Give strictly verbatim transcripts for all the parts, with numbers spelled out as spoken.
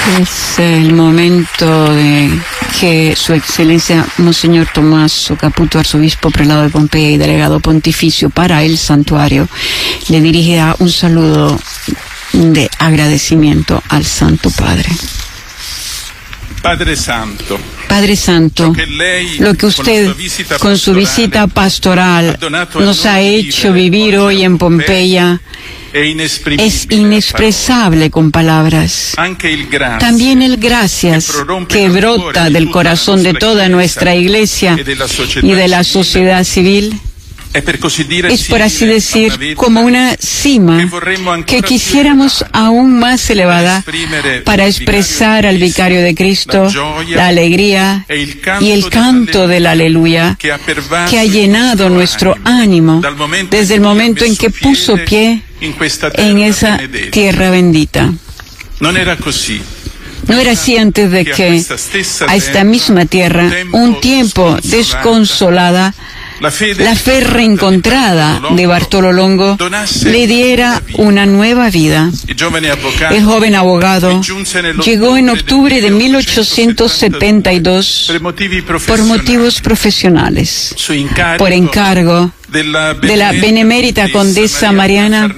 Es el momento de que Su Excelencia Monseñor Tommaso Caputo, arzobispo prelado de Pompeya y delegado pontificio para el santuario, le dirigirá un saludo de agradecimiento al Santo Padre. Padre Santo, Padre Santo, lo que usted con su visita pastoral nos ha hecho vivir hoy en Pompeya es inexpresable con palabras. También el gracias que brota del corazón de toda nuestra Iglesia y de la sociedad civil es, por así decir, como una cima que quisiéramos aún más elevada para expresar al Vicario de Cristo la alegría y el canto del Aleluya que ha llenado nuestro ánimo desde el momento en que puso pie en esa tierra bendita. No era así antes de que a esta misma tierra, un tiempo desconsolada, la fe reencontrada de Bartolo Longo le diera una nueva vida. El joven abogado llegó en octubre de mil ochocientos setenta y dos por motivos profesionales, por encargo de la benemérita condesa Mariana,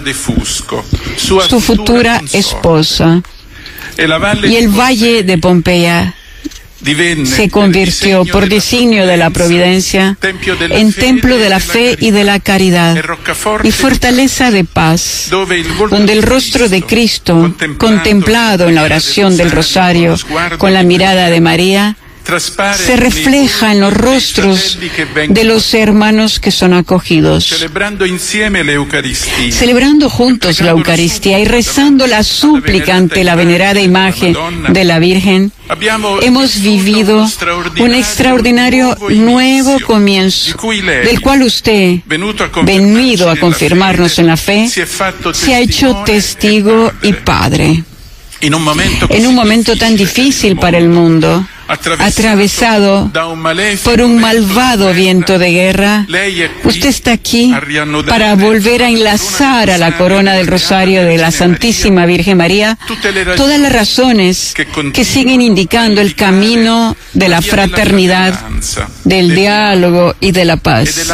su futura esposa, y el valle de Pompeya se convirtió, por designio de la providencia, en templo de la fe y de la caridad y fortaleza de paz, donde el rostro de Cristo, contemplado en la oración del Rosario con la mirada de María, se refleja en los rostros de los hermanos que son acogidos. Celebrando juntos la Eucaristía y rezando la súplica ante la venerada imagen de la Virgen, hemos vivido un extraordinario nuevo comienzo, del cual usted, venido a confirmarnos en la fe, se ha hecho testigo y padre. En un momento tan difícil para el mundo, atravesado por un malvado viento de guerra, usted está aquí para volver a enlazar a la corona del Rosario de la Santísima Virgen María todas las razones que siguen indicando el camino de la fraternidad, del diálogo y de la paz.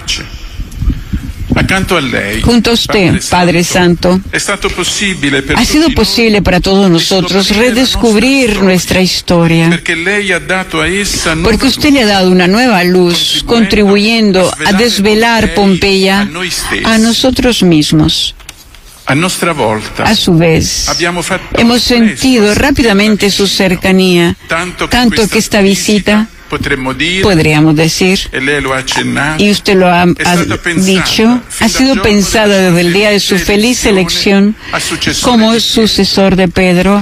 Junto a usted, Padre Santo, ha sido posible para todos nosotros redescubrir nuestra historia, porque usted le ha dado una nueva luz, contribuyendo a desvelar Pompeya a nosotros mismos. A su vez, hemos sentido rápidamente su cercanía, tanto que esta visita, podríamos decir, y usted lo ha, ha dicho, ha sido pensada desde el día de su feliz elección como sucesor de Pedro.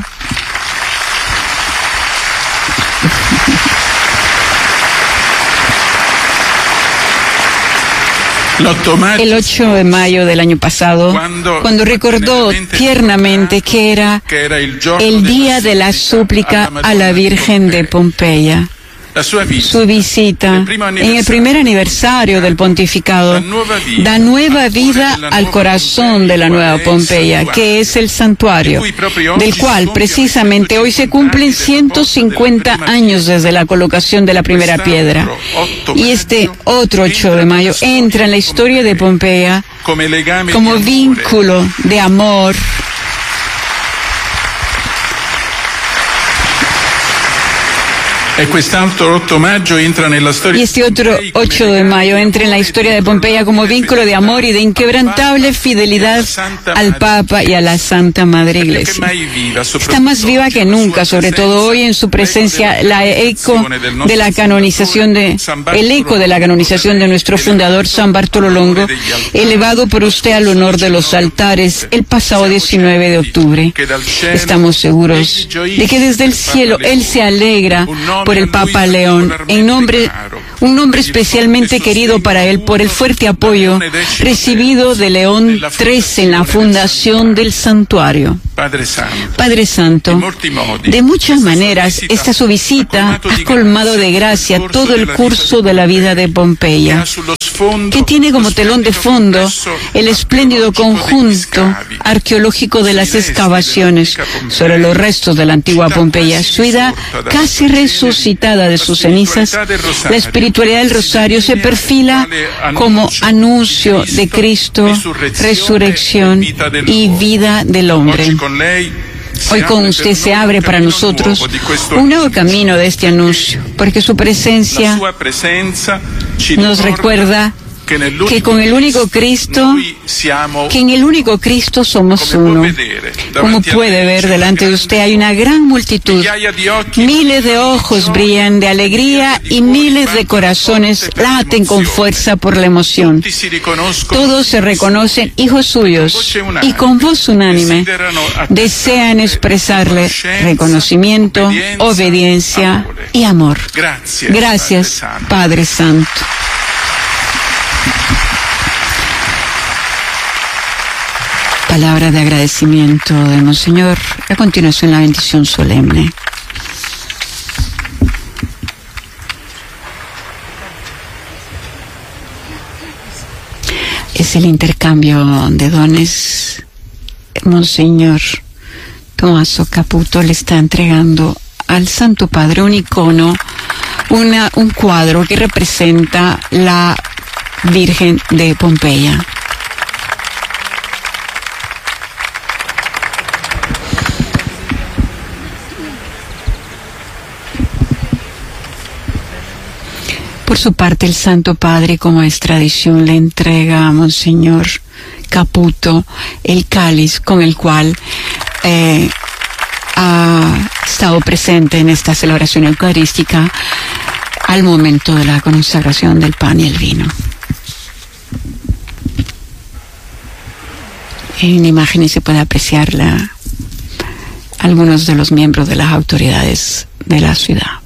El ocho de mayo del año pasado, cuando recordó tiernamente que era el día de la súplica a la Virgen de Pompeya, su visita en el primer aniversario del pontificado da nueva vida al corazón de la nueva Pompeya, que es el santuario, del cual precisamente hoy se cumplen ciento cincuenta años desde la colocación de la primera piedra. Y este otro ocho de mayo entra en la historia de Pompeya como vínculo de amor, y este otro ocho de mayo entra en la historia de Pompeya como vínculo de amor y de inquebrantable fidelidad al Papa y a la Santa Madre Iglesia. Está más viva que nunca, sobre todo hoy en su presencia, la eco de la canonización de, el eco de la canonización de nuestro fundador San Bartolo Longo, elevado por usted al honor de los altares el pasado diecinueve de octubre. Estamos seguros de que desde el cielo Él se alegra por el Papa León, en nombre un nombre especialmente querido para él por el fuerte apoyo recibido de León trece en la fundación del santuario. Padre Santo, de muchas maneras, esta su visita ha colmado de gracia todo el curso de la vida de Pompeya, que tiene como telón de fondo el espléndido conjunto arqueológico de las excavaciones sobre los restos de la antigua Pompeya. Su vida casi resucitada de sus cenizas, la espiritualidad del Rosario se perfila como anuncio de Cristo, resurrección y vida del hombre. Hoy con usted se abre para nosotros un nuevo camino de este anuncio, porque su presencia nos recuerda que con el único Cristo, que en el único Cristo somos uno. Como puede ver delante de usted hay una gran multitud. Miles de ojos brillan de alegría y miles de corazones laten con fuerza por la emoción. Todos se reconocen hijos suyos y con voz unánime desean expresarle reconocimiento, obediencia y amor. Gracias, Padre Santo. Palabra de agradecimiento de Monseñor. A continuación, la bendición solemne. Es el intercambio de dones. Monseñor Tommaso Caputo le está entregando al Santo Padre un icono, una, un cuadro que representa la Virgen de Pompeya. Por su parte, el Santo Padre, como es tradición, le entrega a Monseñor Caputo el cáliz con el cual eh, ha estado presente en esta celebración eucarística al momento de la consagración del pan y el vino. En imágenes se puede apreciar la, algunos de los miembros de las autoridades de la ciudad.